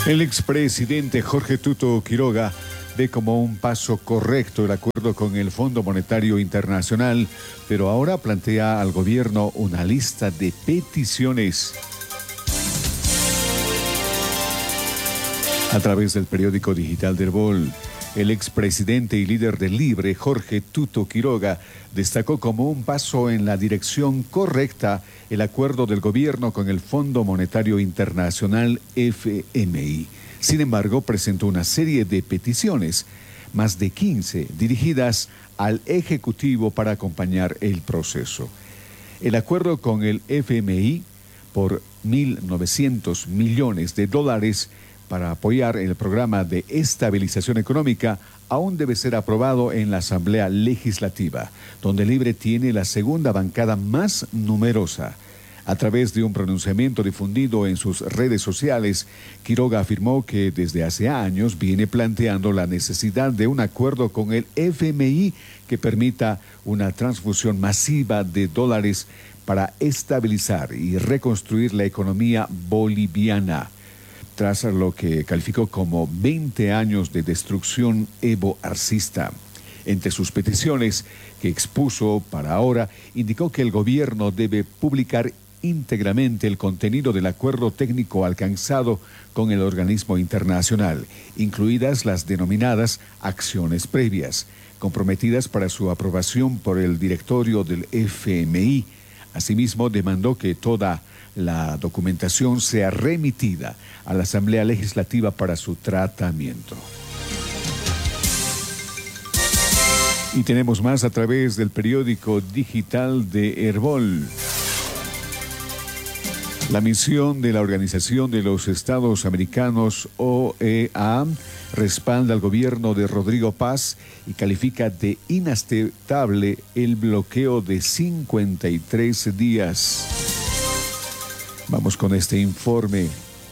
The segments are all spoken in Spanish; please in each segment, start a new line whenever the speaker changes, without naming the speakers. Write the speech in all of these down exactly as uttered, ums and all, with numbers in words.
El expresidente Jorge Tuto Quiroga ve como un paso correcto el acuerdo con el Fondo Monetario Internacional, pero ahora plantea al gobierno una lista de peticiones. A través del periódico digital de Herbol, el expresidente y líder del Libre, Jorge Tuto Quiroga, destacó como un paso en la dirección correcta el acuerdo del gobierno con el Fondo Monetario Internacional, F M I. Sin embargo, presentó una serie de peticiones, más de quince, dirigidas al Ejecutivo para acompañar el proceso. El acuerdo con el F M I por mil novecientos millones de dólares para apoyar el programa de estabilización económica aún debe ser aprobado en la Asamblea Legislativa, donde Libre tiene la segunda bancada más numerosa. A través de un pronunciamiento difundido en sus redes sociales, Quiroga afirmó que desde hace años viene planteando la necesidad de un acuerdo con el F M I que permita una transfusión masiva de dólares para estabilizar y reconstruir la economía boliviana, tras lo que calificó como veinte años de destrucción evo-arcista. Entre sus peticiones que expuso para ahora, indicó que el gobierno debe publicar íntegramente el contenido del acuerdo técnico alcanzado con el organismo internacional, incluidas las denominadas acciones previas, comprometidas para su aprobación por el directorio del F M I. Asimismo, demandó que toda la documentación sea remitida a la Asamblea Legislativa para su tratamiento. Y tenemos más a través del periódico digital de Herbol. La misión de la Organización de los Estados Americanos, O E A, respalda al gobierno de Rodrigo Paz y califica de inaceptable el bloqueo de cincuenta y tres días. Vamos con este informe.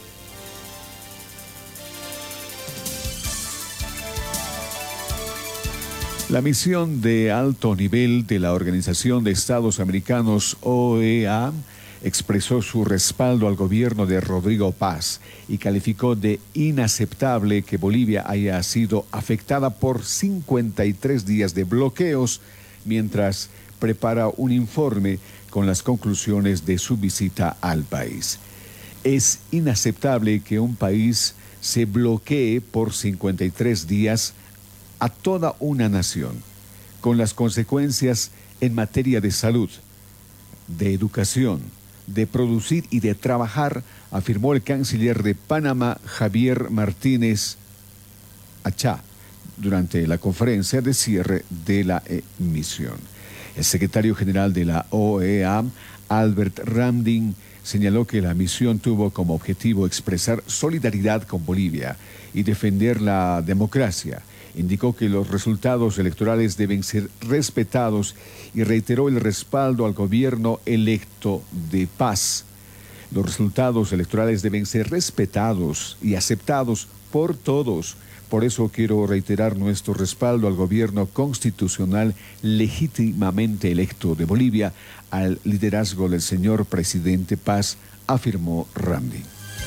La misión de alto nivel de la Organización de Estados Americanos, O E A, expresó su respaldo al gobierno de Rodrigo Paz y calificó de inaceptable que Bolivia haya sido afectada por cincuenta y tres días de bloqueos mientras prepara un informe con las conclusiones de su visita al país. Es inaceptable que un país se bloquee por cincuenta y tres días a toda una nación, con las consecuencias en materia de salud, de educación, de producir y de trabajar, afirmó el canciller de Panamá, Javier Martínez Achá, durante la conferencia de cierre de la misión. El secretario general de la O E A, Albert Ramdin, señaló que la misión tuvo como objetivo expresar solidaridad con Bolivia y defender la democracia. Indicó que los resultados electorales deben ser respetados y reiteró el respaldo al gobierno electo de Paz. Los resultados electorales deben ser respetados y aceptados por todos. Por eso quiero reiterar nuestro respaldo al gobierno constitucional legítimamente electo de Bolivia, al liderazgo del señor presidente Paz, afirmó Ramdi.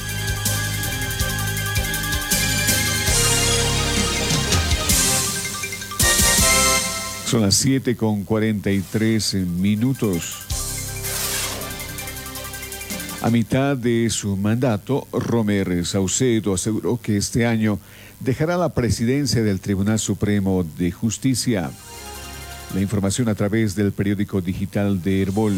Son las siete con cuarenta y tres minutos. A mitad de su mandato, Romer Saucedo aseguró que este año dejará la presidencia del Tribunal Supremo de Justicia. La información a través del periódico digital de Herbol.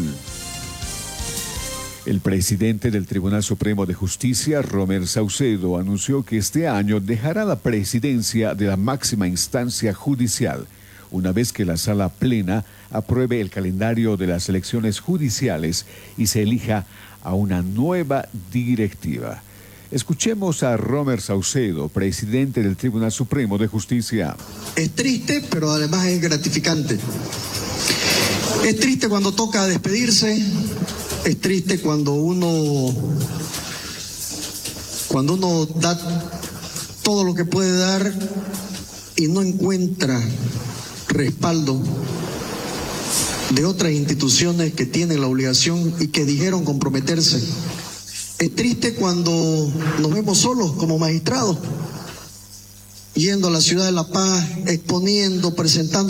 El presidente del Tribunal Supremo de Justicia, Romer Saucedo, anunció que este año dejará la presidencia de la máxima instancia judicial, una vez que la Sala Plena apruebe el calendario de las elecciones judiciales y se elija a una nueva directiva. Escuchemos a Romer Saucedo, presidente del Tribunal Supremo de Justicia.
Es triste, pero además es gratificante. Es triste cuando toca despedirse, es triste cuando uno, cuando uno da todo lo que puede dar y no encuentra respaldo de otras instituciones que tienen la obligación y que dijeron comprometerse Es triste cuando nos vemos solos como magistrados, yendo a la ciudad de La Paz, exponiendo, presentando